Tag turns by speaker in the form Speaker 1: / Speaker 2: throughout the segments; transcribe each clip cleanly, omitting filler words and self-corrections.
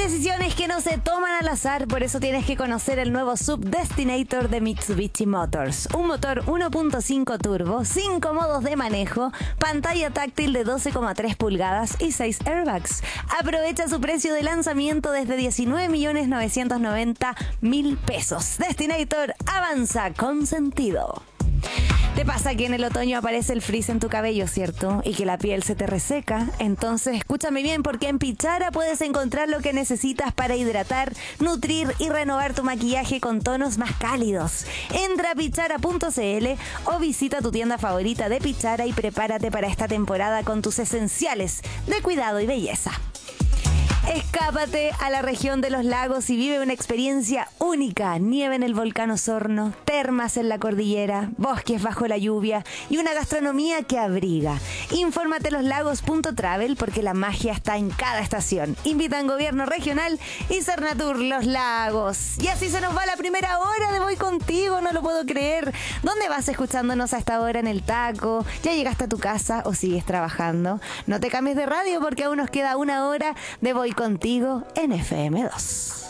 Speaker 1: decisiones que no se toman al azar, por eso tienes que conocer el nuevo SUV Destinator de Mitsubishi Motors. Un motor 1.5 turbo, 5 modos de manejo, pantalla táctil de 12,3 pulgadas y 6 airbags. Aprovecha su precio de lanzamiento desde 19.990.000 pesos. Destinator avanza con sentido. ¿Te pasa que en el otoño aparece el frizz en tu cabello, cierto? Y que la piel se te reseca. Entonces escúchame bien, porque en Pichara puedes encontrar lo que necesitas para hidratar, nutrir y renovar tu maquillaje con tonos más cálidos. Entra a pichara.cl o visita tu tienda favorita de Pichara y prepárate para esta temporada con tus esenciales de cuidado y belleza. Escápate a la región de los lagos y vive una experiencia única. Nieve en el volcán Osorno, termas en la cordillera, bosques bajo la lluvia y una gastronomía que abriga. Infórmate en loslagos.travel porque la magia está en cada estación. Invitan Gobierno Regional y Cernatur Los Lagos. Y así se nos va la primera hora de Voy Contigo, no lo puedo creer. ¿Dónde vas escuchándonos a esta hora? ¿En el taco? ¿Ya llegaste a tu casa o sigues trabajando? No te cambies de radio porque aún nos queda una hora de Voy Contigo en FM2.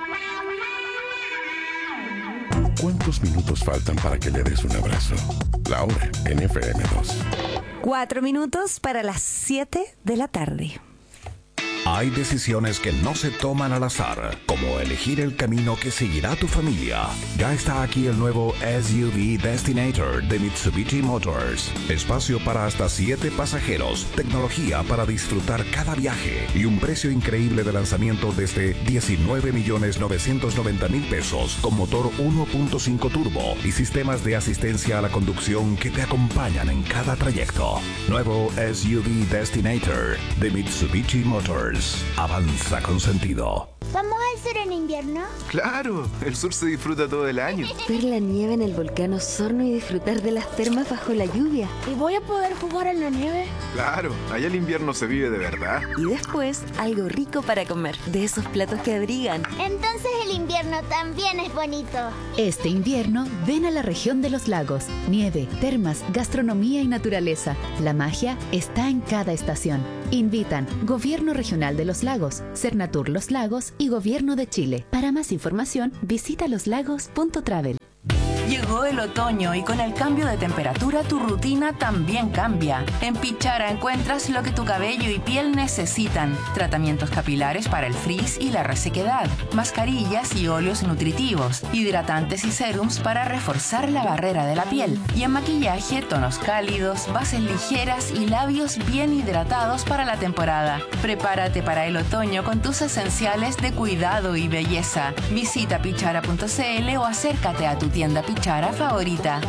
Speaker 2: ¿Cuántos minutos faltan para que le des un abrazo? La hora en FM2.
Speaker 1: 4 minutos para las 7 de la tarde.
Speaker 3: Hay decisiones que no se toman al azar, como elegir el camino que seguirá tu familia. Ya está aquí el nuevo SUV Destinator de Mitsubishi Motors. Espacio para hasta 7 pasajeros, tecnología para disfrutar cada viaje y un precio increíble de lanzamiento desde 19.990.000 pesos con motor 1.5 turbo y sistemas de asistencia a la conducción que te acompañan en cada trayecto. Nuevo SUV Destinator de Mitsubishi Motors. Avanza con sentido.
Speaker 4: ¿Vamos al sur en invierno?
Speaker 5: Claro, el sur se disfruta todo el año.
Speaker 6: Ver la nieve en el volcán Osorno y disfrutar de las termas bajo la lluvia.
Speaker 4: ¿Y voy a poder jugar en la nieve?
Speaker 5: Claro, allá el invierno se vive de verdad.
Speaker 6: Y después, algo rico para comer, de esos platos que abrigan.
Speaker 4: Entonces el invierno también es bonito.
Speaker 7: Este invierno, ven a la región de los lagos. Nieve, termas, gastronomía y naturaleza. La magia está en cada estación. Invitan Gobierno Regional de los Lagos, Cernatur Los Lagos y Gobierno de Chile. Para más información, visita loslagos.travel.
Speaker 8: Llegó el otoño y con el cambio de temperatura tu rutina también cambia. En Pichara encuentras lo que tu cabello y piel necesitan. Tratamientos capilares para el frizz y la resequedad, mascarillas y óleos nutritivos, hidratantes y serums para reforzar la barrera de la piel. Y en maquillaje, tonos cálidos, bases ligeras y labios bien hidratados para la temporada. Prepárate para el otoño con tus esenciales de cuidado y belleza. Visita pichara.cl o acércate a tu tienda Pichara favorita.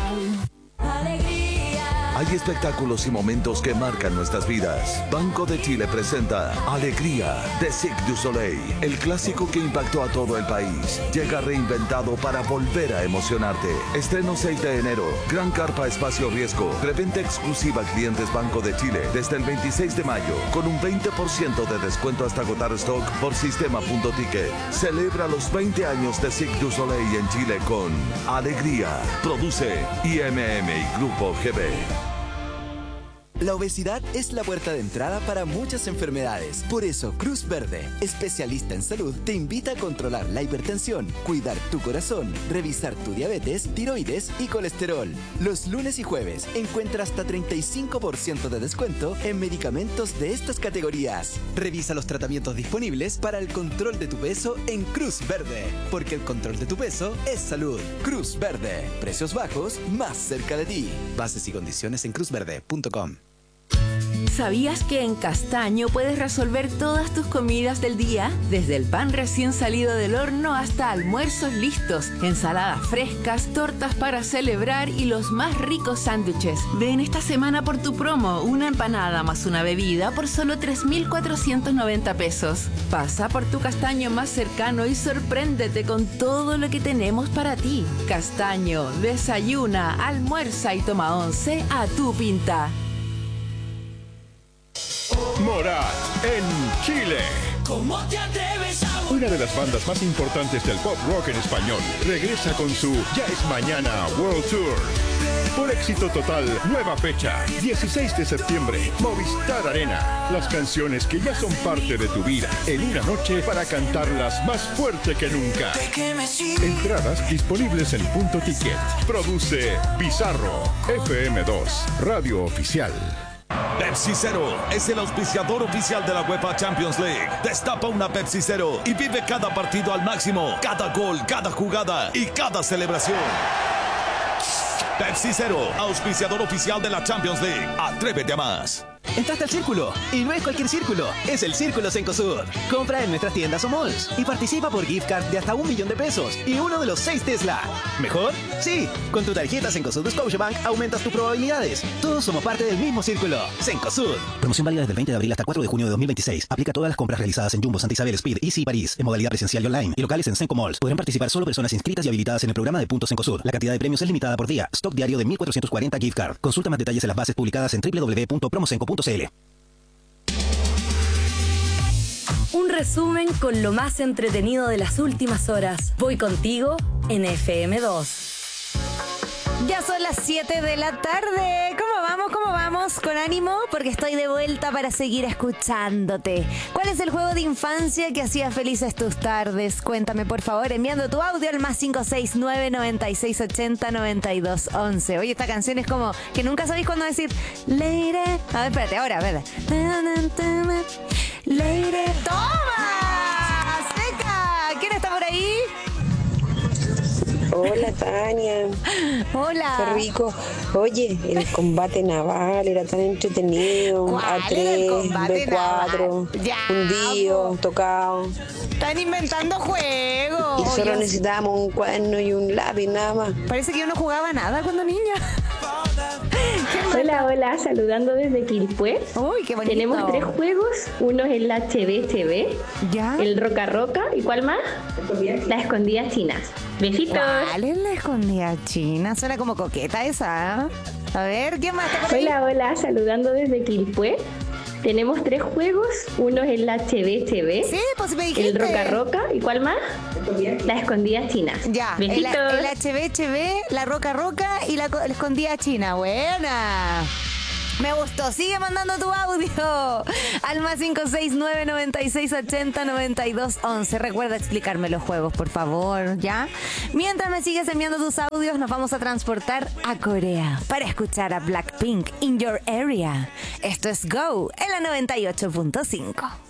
Speaker 9: Hay espectáculos y momentos que marcan nuestras vidas. Banco de Chile presenta Alegría de Cirque du Soleil, el clásico que impactó a todo el país. Llega reinventado para volver a emocionarte. Estreno 6 de enero, Gran Carpa Espacio Riesgo, preventa exclusiva a clientes Banco de Chile desde el 26 de mayo, con un 20% de descuento hasta agotar stock por sistema.ticket. Celebra los 20 años de Cirque du Soleil en Chile con Alegría. Produce IMM y Grupo GB.
Speaker 10: La obesidad es la puerta de entrada para muchas enfermedades. Por eso, Cruz Verde, especialista en salud, te invita a controlar la hipertensión, cuidar tu corazón, revisar tu diabetes, tiroides y colesterol. Los lunes y jueves encuentra hasta 35% de descuento en medicamentos de estas categorías. Revisa los tratamientos disponibles para el control de tu peso en Cruz Verde, porque el control de tu peso es salud. Cruz Verde, precios bajos más cerca de ti. Bases y condiciones en cruzverde.com.
Speaker 8: ¿Sabías que en Castaño puedes resolver todas tus comidas del día? Desde el pan recién salido del horno hasta almuerzos listos, ensaladas frescas, tortas para celebrar y los más ricos sándwiches. Ven esta semana por tu promo, una empanada más una bebida por solo 3.490 pesos. Pasa por tu Castaño más cercano y sorpréndete con todo lo que tenemos para ti. Castaño, desayuna, almuerza y toma once a tu pinta.
Speaker 2: Morat en Chile.
Speaker 11: ¿Cómo te atreves a volver?
Speaker 2: Una de las bandas más importantes del pop rock en español regresa con su Ya es Mañana World Tour. por éxito total. Nueva fecha, 16 de septiembre, Movistar Arena. Las canciones que ya son parte de tu vida, en una noche para cantarlas más fuerte que nunca. Entradas disponibles en Punto Ticket. Produce Bizarro, FM2, Radio Oficial.
Speaker 9: Pepsi Cero es el auspiciador oficial de la UEFA Champions League. Destapa una Pepsi Cero y vive cada partido al máximo, cada gol, cada jugada y cada celebración. Pepsi Cero, auspiciador oficial de la Champions League. Atrévete a más.
Speaker 12: Entraste al círculo, y no es cualquier círculo, es el Círculo Cencosud. Compra en nuestras tiendas o malls y participa por gift card de hasta $1.000.000 y uno de los 6 Tesla. ¿Mejor? Sí, con tu tarjeta Cencosud de Scotiabank aumentas tus probabilidades. Todos somos parte del mismo círculo. Cencosud.
Speaker 13: Promoción válida desde el 20 de abril hasta el 4 de junio de 2026. Aplica a todas las compras realizadas en Jumbo, Santa Isabel, Speed, Easy y París, en modalidad presencial y online, y locales en Cenco Malls. Podrán participar solo personas inscritas y habilitadas en el programa de Puntos Cencosud. La cantidad de premios es limitada por día. Stock diario de 1.440 gift card. Consulta más detalles en las bases publicadas en www.promocenco.cl.
Speaker 14: Un resumen con lo más entretenido de las últimas horas. Voy contigo en FM2.
Speaker 1: Ya son las 7 de la tarde. ¿Cómo vamos? ¿Cómo vamos? ¿Con ánimo? Porque estoy de vuelta para seguir escuchándote. ¿Cuál es el juego de infancia que hacía felices tus tardes? Cuéntame, por favor, enviando tu audio al +569 9680 9211. Oye, esta canción es como que nunca sabéis cuándo decir Leire. A ver, espérate, ahora, ¿verdad? Leire. ¡Toma! ¡Seca! ¿Quién está por ahí?
Speaker 15: Hola, Tania.
Speaker 1: Hola.
Speaker 15: Qué rico. Oye, el combate naval era tan entretenido. A3, B4, hundido, tocado.
Speaker 1: Están inventando juegos.
Speaker 15: Y solo necesitábamos un cuaderno y un lápiz nada más.
Speaker 1: Parece que yo no jugaba nada cuando niña.
Speaker 16: Hola, saludando desde Quilpué.
Speaker 1: Uy, qué bonito.
Speaker 16: Tenemos 3 juegos. Uno es el HB,
Speaker 1: ¿ya?
Speaker 16: El Roca Roca. ¿Y cuál más? Las escondidas chinas. Besitos.
Speaker 1: ¿Cuál es la escondida china? Suena como coqueta esa, ¿eh? A ver, ¿qué más está por ahí?
Speaker 16: Hola, saludando desde Quilpué. Tenemos 3 juegos. Uno es el HB.
Speaker 1: Sí, pues me dijiste.
Speaker 16: El Roca Roca. ¿Y cuál más? Las escondidas chinas.
Speaker 1: Ya,
Speaker 16: besitos.
Speaker 1: El HB, la Roca Roca y la escondida china. Buena. Me gustó. Sigue mandando tu audio al +569 9680 9211. Recuerda explicarme los juegos, por favor, ¿ya? Mientras me sigues enviando tus audios, nos vamos a transportar a Corea para escuchar a Blackpink, In Your Area. Esto es Go en la 98.5.